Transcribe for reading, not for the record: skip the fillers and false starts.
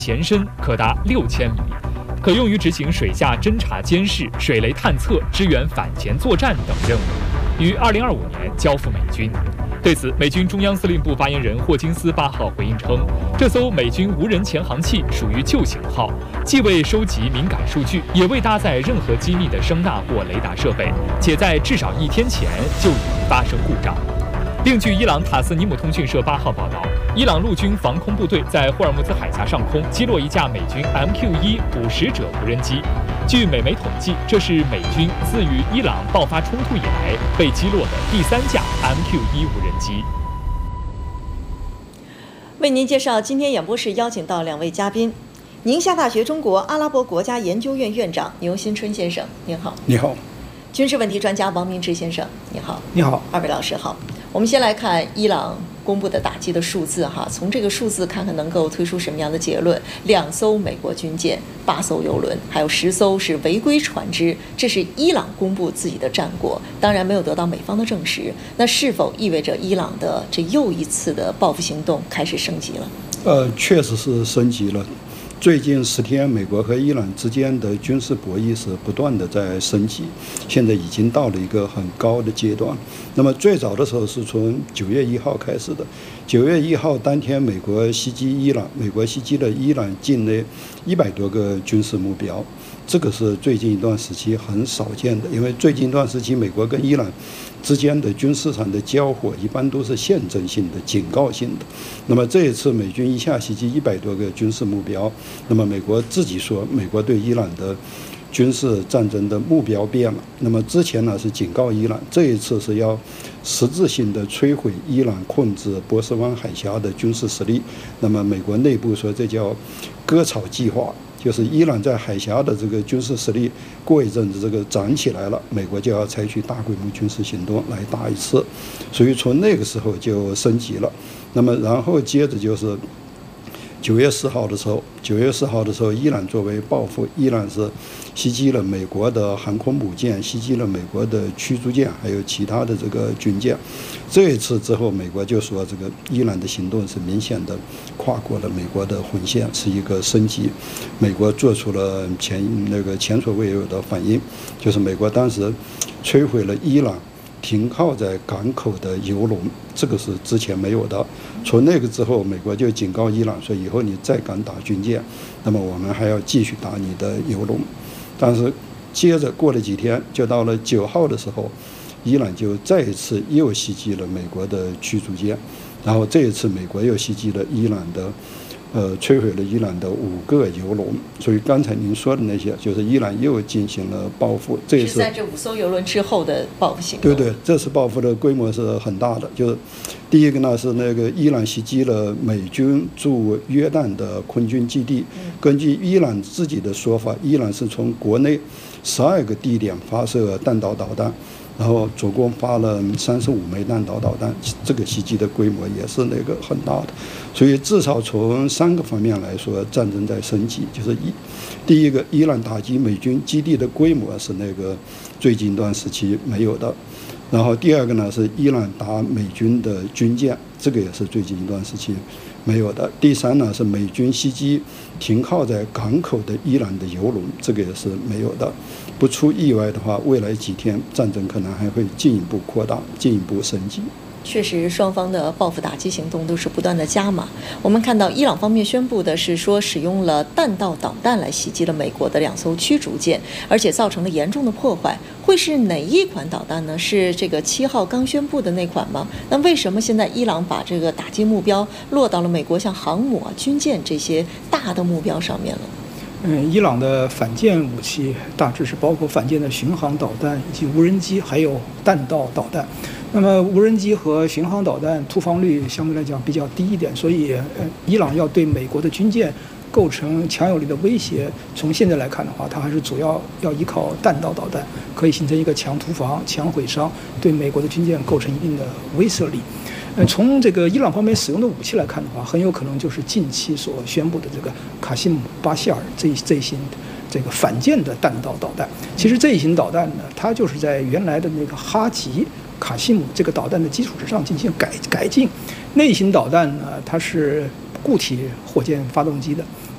前深可达6000米，可用于执行水下侦察监视、水雷探测、支援反潜作战等任务，于2025年交付美军。对此，美军中央司令部发言人霍金斯8号回应称，这艘美军无人潜航器属于旧型号，既未收集敏感数据，也未搭载任何机密的声纳或雷达设备，且在至少1天前就已发生故障。另据伊朗塔斯尼姆通讯社8号报道，伊朗陆军防空部队在霍尔木兹海峡上空击落一架美军 MQ-1捕食者无人机。据美媒统计，这是美军自与伊朗爆发冲突以来被击落的第3架 MQ-1无人机。 为您介绍今天演播室邀请到2位嘉宾，宁夏大学中国阿拉伯国家研究院院长牛新春先生，您好。 你好。 军事问题专家王明志先生，你好。 你好。 2位老师好。我们先来看伊朗公布的打击的数字哈，从这个数字看看能够推出什么样的结论？2艘美国军舰、8艘油轮，还有10艘是违规船只，这是伊朗公布自己的战果，当然没有得到美方的证实。那是否意味着伊朗的这又一次的报复行动开始升级了？ 确实是升级了。最近10天，美国和伊朗之间的军事博弈是不断的在升级，现在已经到了一个很高的阶段。那么最早的时候是从9月1号开始的，9月1号当天，美国袭击伊朗，美国袭击了伊朗境内100多个军事目标，这个是最近一段时期很少见的，因为最近一段时期美国跟伊朗之间的军事上的交火一般都是象征性的、警告性的。那么这一次美军一下袭击100多个军事目标，那么美国自己说，美国对伊朗的军事战争的目标变了。那么之前呢是警告伊朗，这一次是要实质性的摧毁伊朗控制波斯湾海峡的军事实力。那么美国内部说这叫割草计划。就是伊朗在海峡的这个军事实力，过一阵子这个涨起来了，美国就要采取大规模军事行动来打一次，所以从那个时候就升级了。那么然后接着就是9月4号的时候，伊朗作为报复，伊朗是袭击了美国的航空母舰，袭击了美国的驱逐舰，还有其他的这个军舰。这一次之后，美国就说这个伊朗的行动是明显的跨过了美国的红线，是一个升级。美国做出了前所未有的反应，就是美国当时摧毁了伊朗停靠在港口的油轮，这个是之前没有的。从那个之后，美国就警告伊朗说，以后你再敢打军舰，那么我们还要继续打你的油轮。但是接着过了几天，就到了9号的时候，伊朗就再一次又袭击了美国的驱逐舰，然后这一次美国又袭击了伊朗的摧毁了伊朗的5个油轮。所以刚才您说的那些，就是伊朗又进行了报复。这是在这5艘油轮之后的报复行动。 对，这次报复的规模是很大的。就是第一个呢是伊朗袭击了美军驻约旦的空军基地。根据伊朗自己的说法，伊朗是从国内12个地点发射弹道导弹，然后总共发了35枚弹道导弹，这个袭击的规模也是很大的。所以至少从3个方面来说，战争在升级。就是第一个，伊朗打击美军基地的规模是最近一段时期没有的。然后第二个呢是伊朗打美军的军舰，这个也是最近一段时期没有的。第三呢是美军袭击停靠在港口的伊朗的油轮，这个也是没有的。不出意外的话，未来几天战争可能还会进一步扩大，进一步升级。 确实，双方的报复打击行动都是不断的加码。我们看到伊朗方面宣布的是说，使用了弹道导弹来袭击了美国的2艘驱逐舰，而且造成了严重的破坏。会是哪一款导弹呢？是这个7号刚宣布的那款吗？那为什么现在伊朗把这个打击目标落到了美国像航母军舰这些大的目标上面了？ 伊朗的反舰武器大致是包括反舰的巡航导弹以及无人机，还有弹道导弹。那么无人机和巡航导弹突防率相对来讲比较低一点，所以伊朗要对美国的军舰构成强有力的威胁，从现在来看的话，它还是主要要依靠弹道导弹，可以形成一个强突防、强毁伤，对美国的军舰构成一定的威慑力。从这个伊朗方面使用的武器来看的话，很有可能就是近期所宣布的这个卡西姆巴希尔这一型这个反舰的弹道导弹。其实这一型导弹呢，它就是在原来的哈吉卡西姆这个导弹的基础之上进行改进。那一型导弹呢，它是固体火箭发动机的，